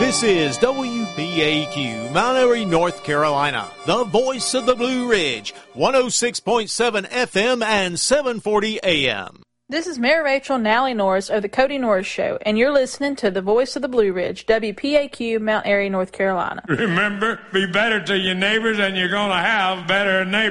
This is WPAQ, Mount Airy, North Carolina, the voice of the Blue Ridge, 106.7 FM and 740 AM. This is Mary Rachel Nally Norris of the Cody Norris Show, and you're listening to the voice of the Blue Ridge, WPAQ, Mount Airy, North Carolina. Remember, be better to your neighbors, and you're going to have better neighbors.